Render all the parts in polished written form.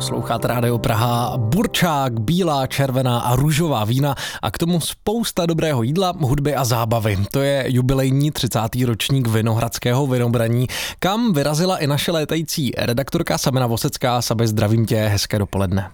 Posloucháte Rádio Praha, burčák, bílá, červená a růžová vína a k tomu spousta dobrého jídla, hudby a zábavy. To je jubilejní 30. ročník Vinohradského vinobraní, kam vyrazila i naše létající redaktorka Sabina Vosecká. Sabi, zdravím tě, hezké dopoledne.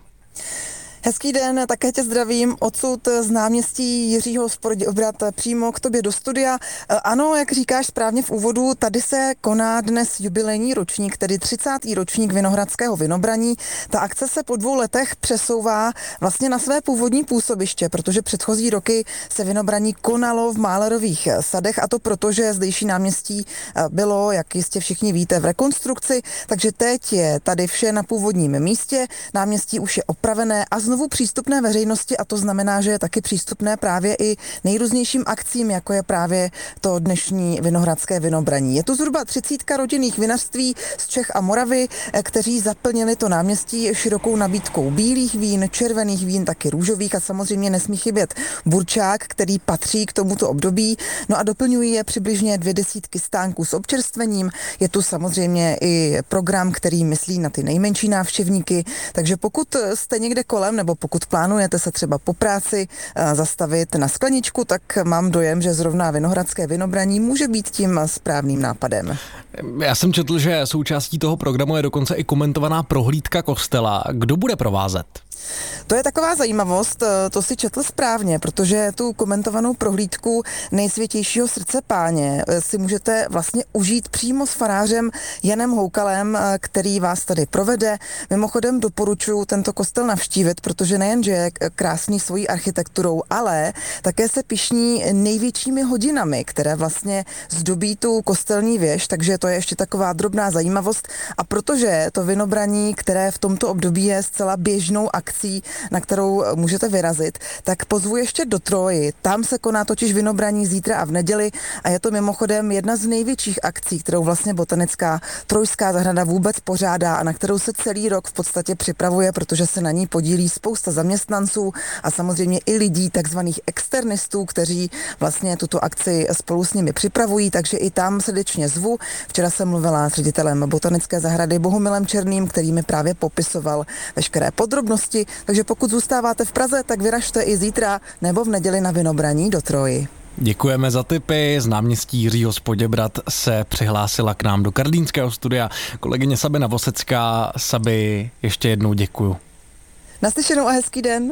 Hezký den, také tě zdravím odsud z náměstí Jiřího Spoděbrad přímo k tobě do studia. Ano, jak říkáš správně v úvodu, tady se koná dnes jubilejní ročník, tedy 30. ročník Vinohradského vinobraní. Ta akce se po 2 letech přesouvá vlastně na své původní působiště, protože předchozí roky se vinobraní konalo v Málerových sadech, a to proto, že zdejší náměstí bylo, jak jistě všichni víte, v rekonstrukci, takže teď je tady vše na původním místě, náměstí už je opravené a znovu přístupné veřejnosti, a to znamená, že je taky přístupné právě i nejrůznějším akcím, jako je právě to dnešní Vinohradské vinobraní. Je tu zhruba 30 rodinných vinařství z Čech a Moravy, kteří zaplnili to náměstí širokou nabídkou bílých vín, červených vín, taky růžových, a samozřejmě nesmí chybět burčák, který patří k tomuto období. No a doplňují je přibližně 20 stánků s občerstvením. Je tu samozřejmě i program, který myslí na ty nejmenší návštěvníky, takže pokud jste někde kolem, nebo pokud plánujete se třeba po práci zastavit na skleničku, tak mám dojem, že zrovna Vinohradské vinobraní může být tím správným nápadem. Já jsem četl, že součástí toho programu je dokonce i komentovaná prohlídka kostela. Kdo bude provázet? To je taková zajímavost, to si četl správně, protože tu komentovanou prohlídku Nejsvětějšího srdce Páně si můžete vlastně užít přímo s farářem Janem Houkalem, který vás tady provede. Mimochodem doporučuji tento kostel navštívit, protože nejenže je krásný svojí architekturou, ale také se pyšní největšími hodinami, které vlastně zdobí tu kostelní věž, takže to je ještě taková drobná zajímavost. A protože to vinobraní, které v tomto období je zcela běžnou akcí, na kterou můžete vyrazit, tak pozvu ještě do Troji. Tam se koná totiž vinobraní zítra a v neděli a je to mimochodem jedna z největších akcí, kterou vlastně botanická Trojská zahrada vůbec pořádá a na kterou se celý rok v podstatě připravuje, protože se na ní podílí spousta zaměstnanců a samozřejmě i lidí, takzvaných externistů, kteří vlastně tuto akci spolu s nimi připravují, takže i tam srdečně zvu. Včera jsem mluvila s ředitelem botanické zahrady Bohumilem Černým, který mi právě popisoval veškeré podrobnosti. Takže pokud zůstáváte v Praze, tak vyražte i zítra nebo v neděli na vinobraní do Troji. Děkujeme za tipy. Z náměstí Jiřího Spoděbrad se přihlásila k nám do karlínského studia kolegyně Sabina Vosecká. Sabi, ještě jednou děkuju. Naslyšenou a hezký den.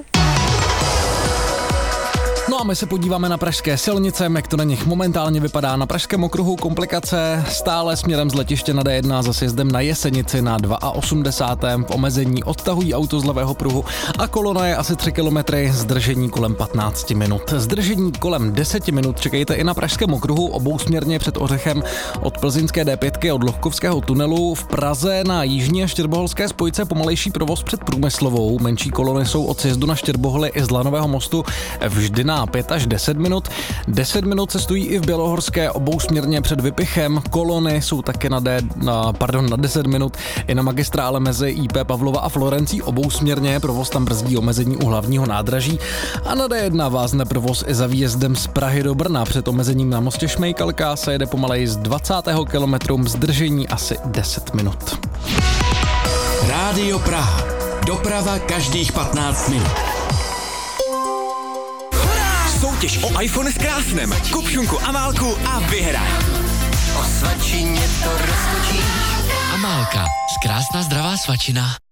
No a my se podíváme na pražské silnice, jak to na nich momentálně vypadá. Na pražském okruhu komplikace stále směrem z letiště na D1 za sjezdem na Jesenici na 82. V omezení odtahují auto z levého pruhu a kolona je asi 3 kilometry, zdržení kolem 15 minut. Zdržení kolem 10 minut čekejte i na pražském okruhu obousměrně před Ořechem od plzeňské D5 od Lohkovského tunelu. V Praze na jižní a štěrboholské spojce pomalejší provoz před Průmyslovou. Menší kolony jsou od sjezdu na Štěrbohly i z Lanového mostu vždy na 5 až 10 minut. 10 minut cestují i v Bělohorské obousměrně před Vypichem. Kolony jsou také na 10 minut i na magistrále mezi IP Pavlova a Florencí obousměrně. Provoz tam brzdí omezení u hlavního nádraží. A na D1 vázne provoz i za výjezdem z Prahy do Brna. Před omezením na mostě Šmejkalka se jede pomaleji z 20. kilometru, zdržení asi 10 minut. Rádio Praha. Doprava každých 15 minut. Soutěž o iPhone s krásnem. Kup šunku Amálku a vyhraj. O svačině to roztočíš. Amálka. Krásná zdravá svačina.